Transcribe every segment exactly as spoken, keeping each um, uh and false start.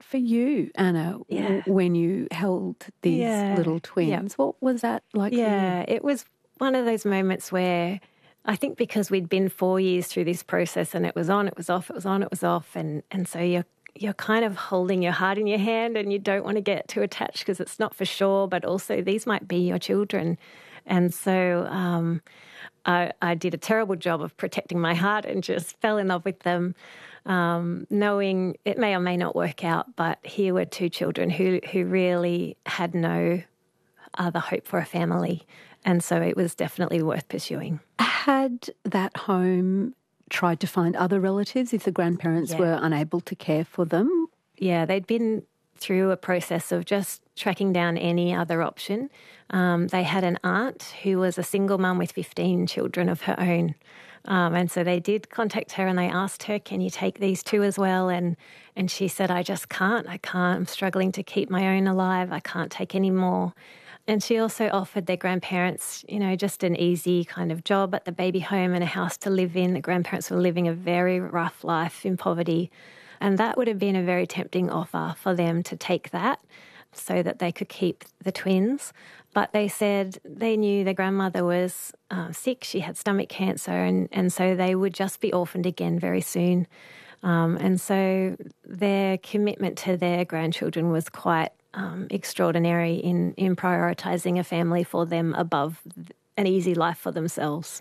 for you, Anna, Yeah. w- when you held these Yeah. little twins? Yeah. What was that like for you? Yeah, it was one of those moments where I think because we'd been four years through this process and it was on, it was off, it was on, it was off. And, and so you're, you're kind of holding your heart in your hand and you don't want to get too attached because it's not for sure, but also these might be your children. And so um, I, I did a terrible job of protecting my heart and just fell in love with them, um, knowing it may or may not work out, but here were two children who, who really had no other hope for a family. And so it was definitely worth pursuing. Had that home tried to find other relatives if the grandparents Yeah. were unable to care for them? Yeah, they'd been through a process of just tracking down any other option. Um, they had an aunt who was a single mum with fifteen children of her own. Um, and so they did contact her and they asked her, can you take these two as well? And and she said, I just can't. I can't. I'm struggling to keep my own alive. I can't take any more. And she also offered their grandparents, you know, just an easy kind of job at the baby home and a house to live in. The grandparents were living a very rough life in poverty. And that would have been a very tempting offer for them to take that so that they could keep the twins. But they said they knew their grandmother was uh, sick. She had stomach cancer, and, and so they would just be orphaned again very soon. Um, and so their commitment to their grandchildren was quite um, extraordinary in, in prioritising a family for them above an easy life for themselves.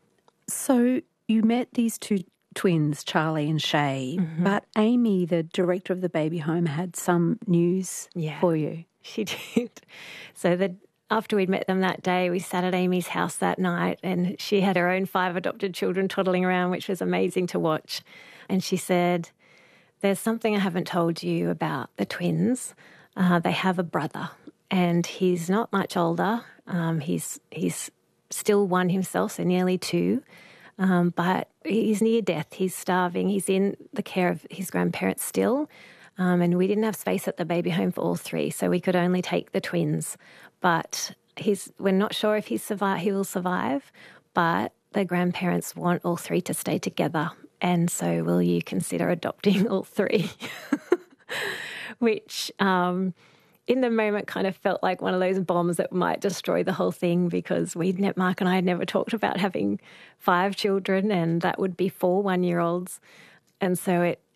So you met these two twins, Charlie and Shay, Mm-hmm. but Amy, the director of the baby home, had some news Yeah. for you. She did. So the, after we'd met them that day, we sat at Amy's house that night and she had her own five adopted children toddling around, which was amazing to watch. And she said, there's something I haven't told you about the twins. Uh, they have a brother and he's not much older. Um, he's he's still one himself, so nearly two. Um, but he's near death. He's starving. He's in the care of his grandparents still. Um, and we didn't have space at the baby home for all three, so we could only take the twins. But he's, we're not sure if he's survive, he will survive, but the grandparents want all three to stay together. And so will you consider adopting all three? Which um, in the moment kind of felt like one of those bombs that might destroy the whole thing because we, Mark and I had never talked about having five children and that would be four one-year-olds. And so it